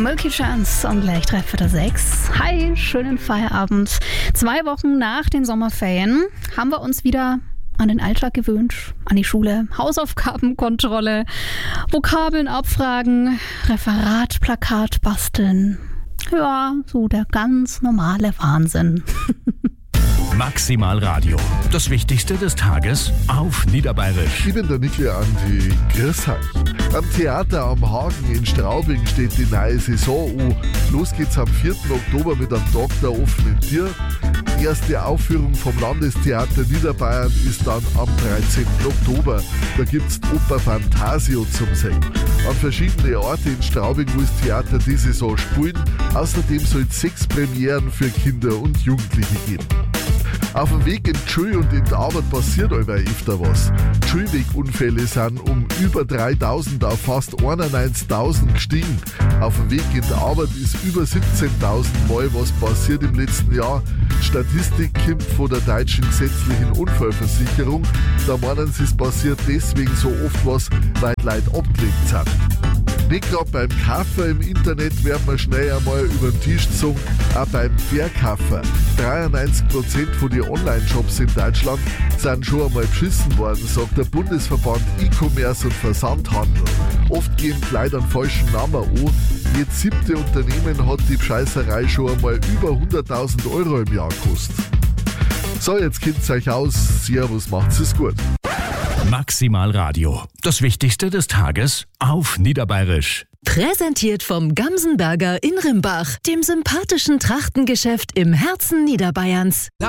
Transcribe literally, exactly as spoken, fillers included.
Milky Chance und gleich dreiviertel sechs. Hi, schönen Feierabend. Zwei Wochen nach den Sommerferien haben wir uns wieder an den Alltag gewöhnt, an die Schule, Hausaufgabenkontrolle, Vokabeln abfragen, Referat, Plakat basteln. Ja, so der ganz normale Wahnsinn. Maximal Radio. Das Wichtigste des Tages auf Niederbayerisch. Ich bin der Niki Andi. Grüß euch. Am Theater am Hagen in Straubing steht die neue Saison an. Los geht's am vierten Oktober mit einem Tag der offenen Tür. Die erste Aufführung vom Landestheater Niederbayern ist dann am dreizehnten Oktober. Da gibt's die Oper Fantasio zum Singen. An verschiedene Orte in Straubing muss das Theater die Saison spielen. Außerdem soll es sechs Premieren für Kinder und Jugendliche geben. Auf dem Weg in die Schule und in die Arbeit passiert aber öfter was. Die Schulwegunfälle sind um über dreitausend auf fast einundneunzigtausend gestiegen. Auf dem Weg in die Arbeit ist über siebzehntausend Mal was passiert im letzten Jahr. Die Statistik kommt von der deutschen gesetzlichen Unfallversicherung. Da meinen sie, es passiert deswegen so oft was, weil die Leute abgelenkt sind. Nicht gerade beim Kaufen im Internet werden wir schnell einmal über den Tisch gezogen, auch beim Verkaufen. dreiundneunzig Prozent von den Online-Shops in Deutschland sind schon einmal beschissen worden, sagt der Bundesverband E-Commerce und Versandhandel. Oft geben die Leute einen falschen Namen an. Jedes siebte Unternehmen hat die Bescheißerei schon einmal über hunderttausend Euro im Jahr gekostet. So, jetzt kennt's euch aus. Servus, macht's es gut. Maximal Radio. Das Wichtigste des Tages auf Niederbayerisch. Präsentiert vom Gamsenberger in Rimbach, dem sympathischen Trachtengeschäft im Herzen Niederbayerns.